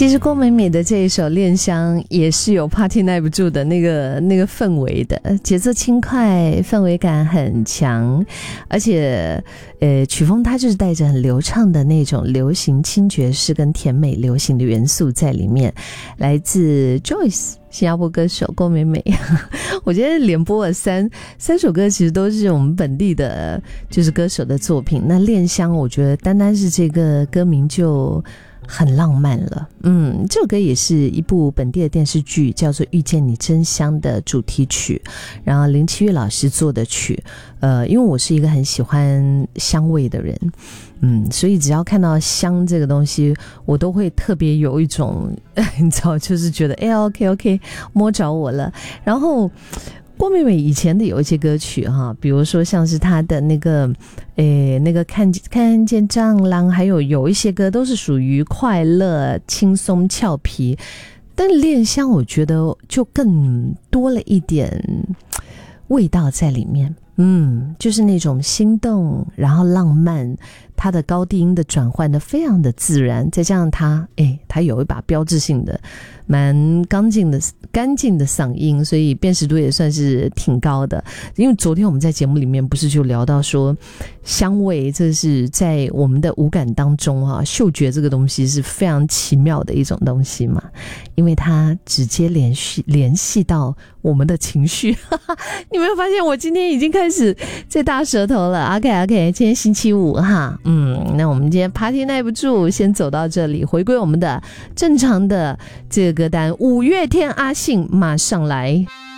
其实郭美美的这一首《恋香》也是有 Party 耐不住的那个氛围的，节奏轻快，氛围感很强，而且曲风它就是带着很流畅的那种流行轻爵士跟甜美流行的元素在里面。来自 Joyce 新加坡歌手郭美美，我觉得连播了三首歌，其实都是我们本地的就是歌手的作品。那《恋香》我觉得单单是这个歌名就很浪漫了。这首歌也是一部本地的电视剧叫做《遇见你真香》的主题曲，然后林七月老师做的曲。因为我是一个很喜欢香味的人，所以只要看到香这个东西，我都会特别有一种你知道，就是觉得OK 摸着我了。然后郭美美以前的有一些歌曲哈，比如说像是她的那个看见蟑螂，还有一些歌都是属于快乐轻松俏皮，但恋香我觉得就更多了一点味道在里面。就是那种心动然后浪漫，它的高低音的转换的非常的自然，再加上它有一把标志性的蛮干净的嗓音，所以辨识度也算是挺高的。因为昨天我们在节目里面不是就聊到说香味，这是在我们的五感当中嗅觉这个东西是非常奇妙的一种东西嘛，因为它直接联系到我们的情绪你没有发现我今天已经开始在大舌头了。 OK 今天星期五哈，那我们今天 Party 耐不住先走到这里，回归我们的正常的这个歌单。五月天阿信马上来。